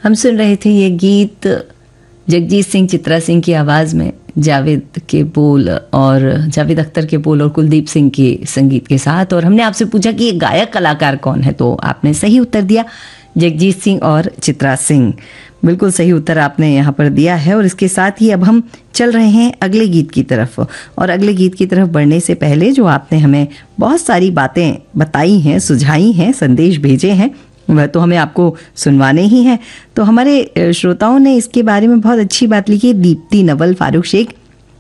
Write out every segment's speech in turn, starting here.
हम सुन रहे थे ये गीत जगजीत सिंह चित्रा सिंह की आवाज़ में, जावेद के बोल और जावेद अख्तर के बोल और कुलदीप सिंह के संगीत के साथ। और हमने आपसे पूछा कि ये गायक कलाकार कौन है, तो आपने सही उत्तर दिया, जगजीत सिंह और चित्रा सिंह। बिल्कुल सही उत्तर आपने यहाँ पर दिया है। और इसके साथ ही अब हम चल रहे हैं अगले गीत की तरफ। और अगले गीत की तरफ बढ़ने से पहले जो आपने हमें बहुत सारी बातें बताई हैं, सुझाई हैं, संदेश भेजे हैं, वह तो हमें आपको सुनवाने ही हैं। तो हमारे श्रोताओं ने इसके बारे में बहुत अच्छी बात लिखी है। दीप्ति, नवल, फारूक शेख,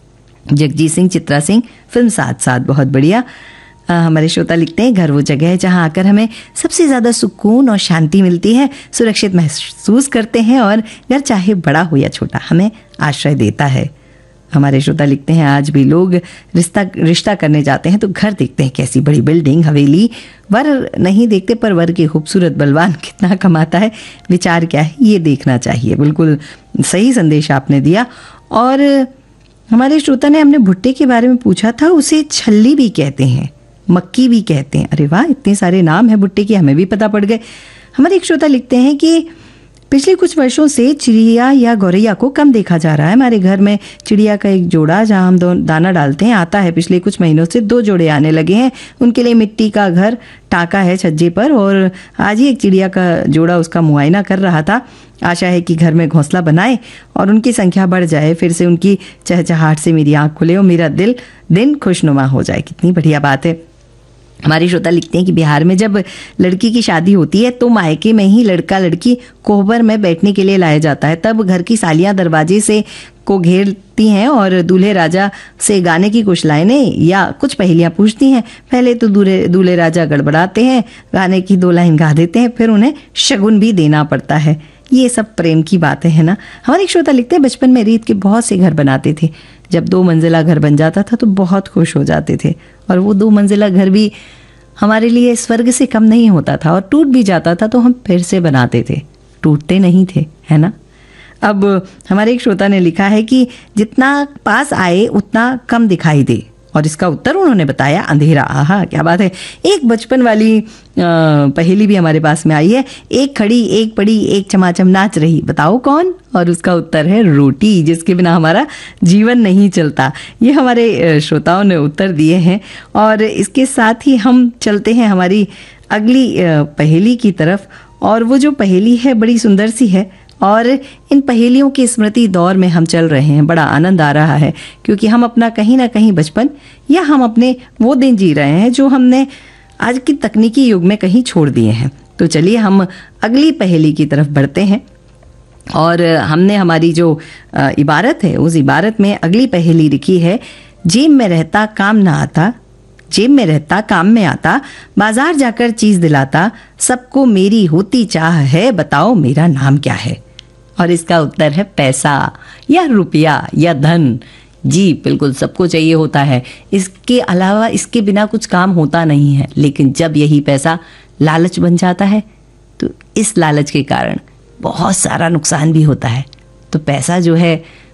जगजीत सिंह, चित्रा सिंह, फिल्म साथ साथ, बहुत बढ़िया। हमारे श्रोता लिखते हैं, घर वो जगह है जहां आकर हमें सबसे ज़्यादा सुकून और शांति मिलती है, सुरक्षित महसूस करते हैं और घर चाहे बड़ा हो या छोटा हमें आश्रय देता है। हमारे श्रोता लिखते हैं, आज भी लोग रिश्ता करने जाते हैं तो घर देखते हैं, कैसी बड़ी बिल्डिंग, हवेली, वर नहीं देखते पर वर की खूबसूरत बलवान कितना कमाता है, विचार क्या है, ये देखना चाहिए। बिल्कुल सही संदेश आपने दिया। और हमारे श्रोता ने हमने भुट्टे के बारे में पूछा था, उसे छल्ली भी कहते हैं, मक्की भी कहते हैं। अरे वाह, इतने सारे नाम हैं भुट्टे के, हमें भी पता पड़ गए। हमारे एक श्रोता लिखते हैं कि पिछले कुछ वर्षों से चिड़िया या गौरैया को कम देखा जा रहा है। हमारे घर में चिड़िया का एक जोड़ा, जहां हम दाना डालते हैं, आता है। पिछले कुछ महीनों से 2 जोड़े आने लगे हैं। उनके लिए मिट्टी का घर टाका है छज्जे पर, और आज ही एक चिड़िया का जोड़ा उसका मुआयना कर रहा था। आशा है कि घर में घोंसला बनाए और उनकी संख्या बढ़ जाए, फिर से उनकी चहचहाहट से मेरी आँख खुले और मेरा दिन खुशनुमा हो जाए। कितनी बढ़िया बात है। हमारी श्रोता लिखते हैं कि बिहार में जब लड़की की शादी होती है तो मायके में ही लड़का लड़की कोहबर में बैठने के लिए लाया जाता है। तब घर की सालियां दरवाजे से को घेरती हैं और दूल्हे राजा से गाने की कुछ लाइनें या कुछ पहेलियां पूछती हैं। पहले तो दूल्हे राजा गड़बड़ाते हैं, गाने की 2 लाइन गा देते हैं, फिर उन्हें शगुन भी देना पड़ता है। ये सब प्रेम की बातें हैं ना। हमारे श्रोता लिखते हैं, बचपन में रीत के बहुत से घर बनाते थे। जब 2 मंजिला घर बन जाता था तो बहुत खुश हो जाते थे, और वो 2 मंजिला घर भी हमारे लिए स्वर्ग से कम नहीं होता था। और टूट भी जाता था तो हम फिर से बनाते थे, टूटते नहीं थे, है ना। अब हमारे एक श्रोता ने लिखा है कि जितना पास आए उतना कम दिखाई दे, और इसका उत्तर उन्होंने बताया अंधेरा। आहा, क्या बात है। एक बचपन वाली पहेली भी हमारे पास में आई है। एक खड़ी, एक पड़ी, एक चमाचम नाच रही, बताओ कौन? और उसका उत्तर है रोटी, जिसके बिना हमारा जीवन नहीं चलता। ये हमारे श्रोताओं ने उत्तर दिए हैं। और इसके साथ ही हम चलते हैं हमारी अगली पहेली की तरफ। और वो जो पहेली है बड़ी सुंदर सी है, और इन पहेलियों की स्मृति दौर में हम चल रहे हैं। बड़ा आनंद आ रहा है, क्योंकि हम अपना कहीं ना कहीं बचपन, या हम अपने वो दिन जी रहे हैं जो हमने आज की तकनीकी युग में कहीं छोड़ दिए हैं। तो चलिए हम अगली पहेली की तरफ बढ़ते हैं। और हमने हमारी जो इबारत है, उस इबारत में अगली पहेली लिखी है, जेब में रहता काम ना आता, जेब में रहता काम में आता, बाजार जाकर चीज दिलाता, सबको मेरी होती चाह है, बताओ मेरा नाम क्या है? और इसका उत्तर है पैसा, या रुपया, या धन। जी बिल्कुल, सबको चाहिए होता है। इसके अलावा इसके बिना कुछ काम होता नहीं है। लेकिन जब यही पैसा लालच बन जाता है तो इस लालच के कारण बहुत सारा नुकसान भी होता है। तो पैसा जो है